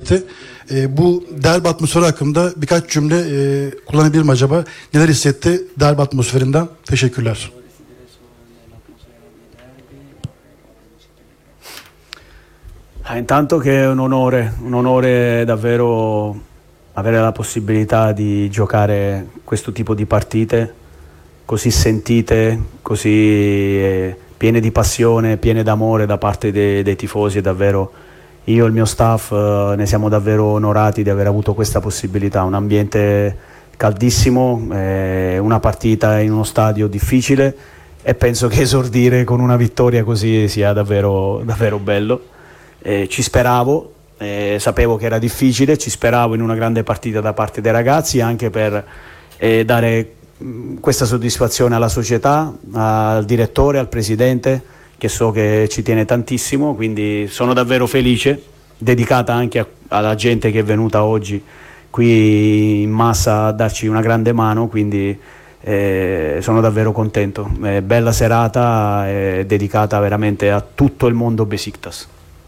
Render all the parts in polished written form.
hissetti. Bu derbi atmosferi hakkında birkaç cümle kullanabilir mi acaba? Neler hissetti derbi atmosferinden? Teşekkürler. Intanto che è un onore davvero avere la possibilità di giocare questo tipo di partite così sentite, così piene di passione, piene d'amore da parte dei tifosi. Davvero io e il mio staff ne siamo davvero onorati di aver avuto questa possibilità. Un ambiente caldissimo, una partita in uno stadio difficile, e penso che esordire con una vittoria così sia davvero, davvero bello. Ci speravo, sapevo che era difficile, ci speravo in una grande partita da parte dei ragazzi, anche per dare questa soddisfazione alla società, al direttore, al presidente, che so che ci tiene tantissimo. Quindi sono davvero felice, dedicata anche alla gente che è venuta oggi qui in massa a darci una grande mano, quindi sono davvero contento. Bella serata, dedicata veramente a tutto il mondo Beşiktaş.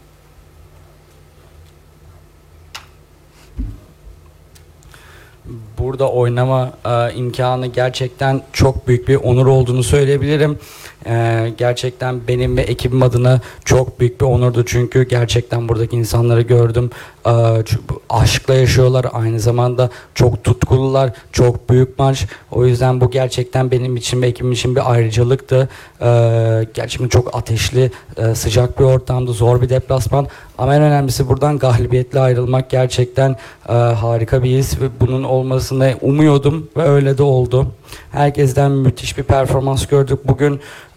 Burada oynama imkanı gerçekten çok büyük bir onur olduğunu söyleyebilirim. Gerçekten benim ve ekibim adına çok büyük bir onurdu, çünkü gerçekten buradaki insanları gördüm. Aşkla yaşıyorlar, aynı zamanda çok tutkulular, çok büyük maç. O yüzden bu gerçekten benim için ve ekibim için bir ayrıcalıktı. Gerçekten çok ateşli, sıcak bir ortamdı, zor bir deplasman. Ama en önemlisi buradan galibiyetle ayrılmak gerçekten harika bir his ve bunun olmasını umuyordum ve öyle de oldu. Herkesten müthiş bir performans gördük. Bugün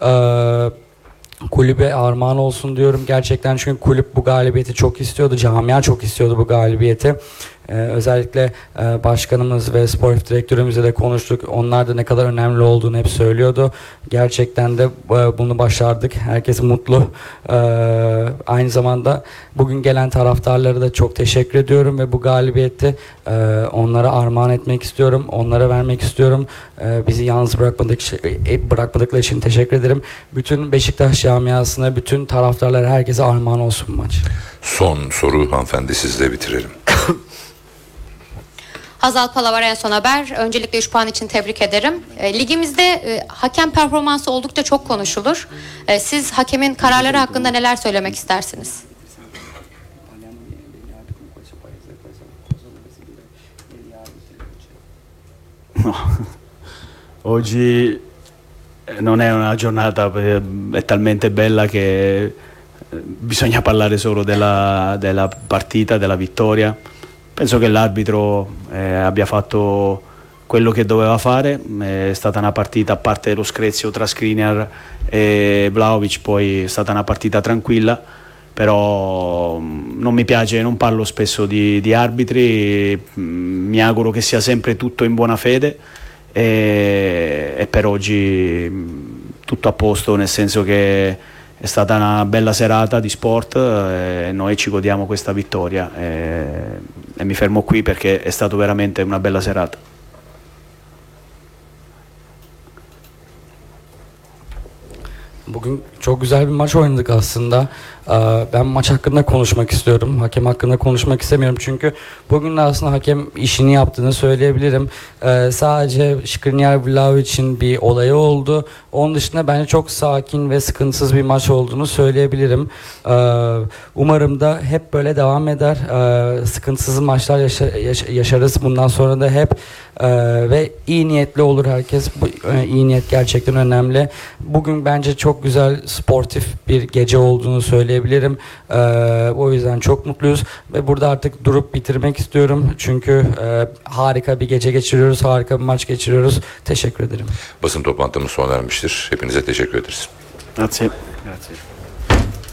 kulübe armağan olsun diyorum gerçekten, çünkü kulüp bu galibiyeti çok istiyordu, camia çok istiyordu bu galibiyeti. Özellikle başkanımız ve sportif direktörümüzle de konuştuk. Onlar da ne kadar önemli olduğunu hep söylüyordu. Gerçekten de bunu başardık. Herkes mutlu. Aynı zamanda bugün gelen taraftarlara da çok teşekkür ediyorum ve bu galibiyeti onlara armağan etmek istiyorum. Onlara vermek istiyorum. Bizi yalnız bırakmadıkları için teşekkür ederim. Bütün Beşiktaş camiasına, bütün taraftarlara, herkese armağan olsun bu maç. Son soru hanımefendi, sizle bitirelim. Hazal Palavar, En Son Haber. Öncelikle 3 puan için tebrik ederim. Ligimizde hakem performansı oldukça çok konuşulur. Siz hakemin kararları hakkında neler söylemek istersiniz? Oggi non è una giornata, è talmente bella che bisogna parlare solo della partita, della vittoria. Penso che l'arbitro abbia fatto quello che doveva fare. È stata una partita, a parte lo screzio tra Skriniar e Vlahovic, poi è stata una partita tranquilla, però non mi piace, non parlo spesso di arbitri, mi auguro che sia sempre tutto in buona fede, e per oggi tutto a posto, nel senso che è stata una bella serata di sport e noi ci godiamo questa vittoria, e mi fermo qui perché è stato veramente una bella serata. Bugün çok güzel bir maç oynadık aslında. Ben maç hakkında konuşmak istiyorum. Hakem hakkında konuşmak istemiyorum. Çünkü bugün de aslında hakem işini yaptığını söyleyebilirim. Sadece Skriniar Vlahovic'in bir olayı oldu. Onun dışında bence çok sakin ve sıkıntısız bir maç olduğunu söyleyebilirim. Umarım da hep böyle devam eder. Sıkıntısız maçlar yaşarız. Bundan sonra da hep ve iyi niyetli olur herkes. Bu iyi niyet gerçekten önemli. Bugün bence çok güzel sportif bir gece olduğunu söyleyebilirim. O yüzden çok mutluyuz ve burada artık durup bitirmek istiyorum. Çünkü harika bir gece geçiriyoruz, harika bir maç geçiriyoruz. Teşekkür ederim. Basın toplantımız sona ermiştir. Hepinize teşekkür ederiz. Grazie. Grazie.